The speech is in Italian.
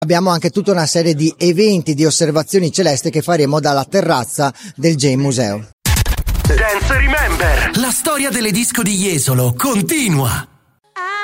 Abbiamo anche tutta una serie di eventi, di osservazioni celesti che faremo dalla terrazza del Jain Museo. Dance Remember. La storia delle disco di Jesolo continua.